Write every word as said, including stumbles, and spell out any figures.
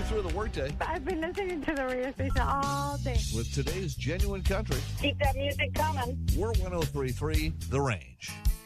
through the workday. I've been listening to the radio station all day. With today's genuine country. Keep that music coming. We're one oh three point three The Range.